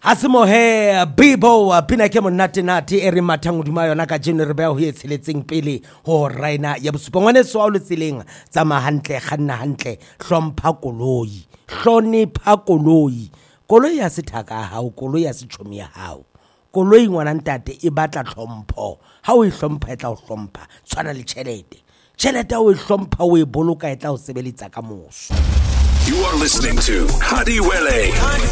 Hasimohe Bibo pina ke monate nate e re mathang duma yona ka jeno re ba ho etsheletseng pele ho raina ya bosupa ngwane so le tseleng tsa mahantle kganna hantle hlompha koloi hlonipha koloi ya sethaka hao koloi ya setshomi ya hao koloi ngwana ntate e batla hlompho ha o e hlompha e tla o hlompha tshwana le tšhelete o e hlompha o e boloka e tla o sebeletsa ka moso. You are listening to Hadiwele,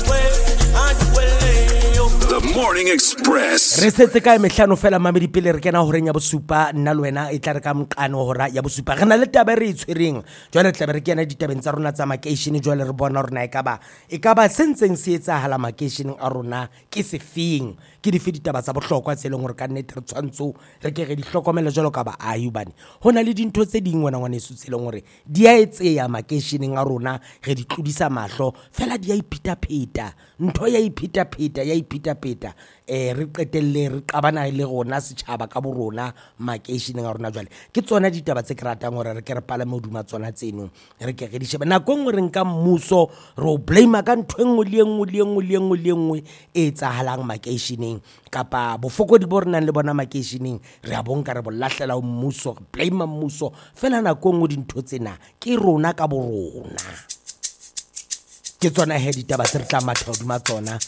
The Morning Express. Re setse ka mehlano fela mamedi pele re kena ho reng ya bosupa nna le wena e tla re ka mqano hora ya bosupa re na le taba re itshwereng jwale tla re kena ditabeng tsa rona tsa makeishene jwale re bona rona e ka ba sentseng se etsahala makeisheneng a rona ke sefeng ke di ditaba tsa bohlokwa tse leng hore ka nnete re tshwantso re ke re di hlokomela jwalo ka ba ayubane hona le dintho tse ding ngwana ngwaneso tse leng hore di a etseya makeisheneng a rona re di tlodisa mahlo fela di a iphita-phita ntho ya iphita-phita re qetelle re qabana le rona setjhaba ka bo rona makeisheneng a rona jwale ke tsona ditaba tse ke ratang hore re ke re palame hoduma tsona tseno re ke re di sheba nako ngwe re nka mmuso ro blame ka ntho engwe le engwe e tsahalang makeisheneng kapa bofokodi bo rena le bona makeisheneng re a bonka re bolahlela mmuso re blame mmuso fela nako ngwe dintho tsena ke rona ka bo rona ke tsona ditaba tse re tla matha hoduma tsona